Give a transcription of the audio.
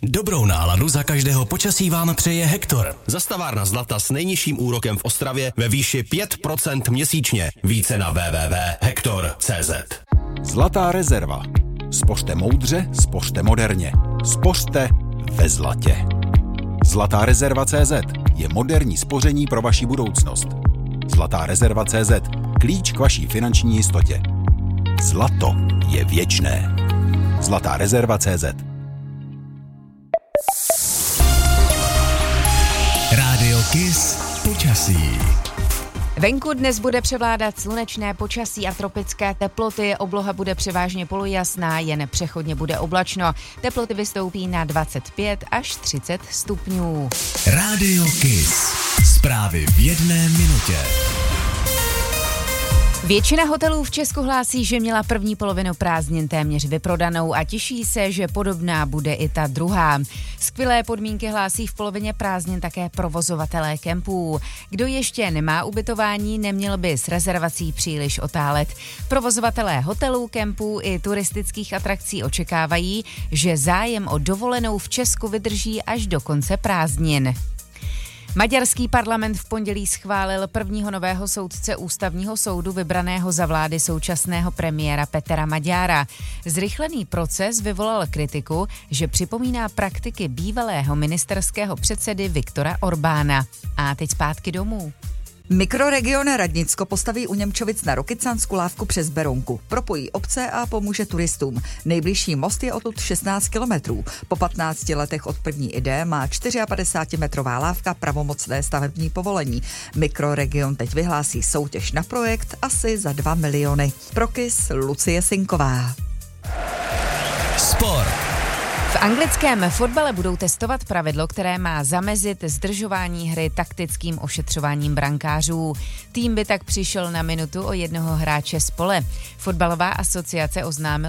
Dobrou náladu za každého počasí vám přeje Hektor. Zastavárna Zlata s nejnižším úrokem v Ostravě ve výši 5% měsíčně. Více na www.hektor.cz. Zlatá rezerva. Spořte moudře, spořte moderně. Spořte ve zlatě. Zlatá rezerva.cz je moderní spoření pro vaši budoucnost. Zlatá rezerva.cz. Klíč k vaší finanční jistotě. Zlato je věčné. Zlatá rezerva.cz. Rádio Kiss počasí. Venku dnes bude převládat slunečné počasí a tropické teploty. Obloha bude převážně polojasná, jen přechodně bude oblačno. Teploty vystoupí na 25 až 30 stupňů. Rádio Kiss. Zprávy v jedné minutě. Většina hotelů v Česku hlásí, že měla první polovinu prázdnin téměř vyprodanou a těší se, že podobná bude i ta druhá. Skvělé podmínky hlásí v polovině prázdnin také provozovatelé kempů. Kdo ještě nemá ubytování, neměl by s rezervací příliš otálet. Provozovatelé hotelů, kempů i turistických atrakcí očekávají, že zájem o dovolenou v Česku vydrží až do konce prázdnin. Maďarský parlament v pondělí schválil prvního nového soudce ústavního soudu vybraného za vlády současného premiéra Petra Magyara. Zrychlený proces vyvolal kritiku, že připomíná praktiky bývalého ministerského předsedy Viktora Orbána. A teď zpátky domů. Mikroregion Radnicko postaví u Němčovic na Rokycansku lávku přes Berounku. Propojí obce a pomůže turistům. Nejbližší most je odtud 16 kilometrů. Po 15 letech od první ideje má 54metrová lávka pravomocné stavební povolení. Mikroregion teď vyhlásí soutěž na projekt asi za 2 miliony. Pro Kiss Lucie Sinková. Sport. V anglickém fotbale budou testovat pravidlo, které má zamezit zdržování hry taktickým ošetřováním brankářů. Tým by tak přišel na minutu o jednoho hráče z pole. Fotbalová asociace oznámila,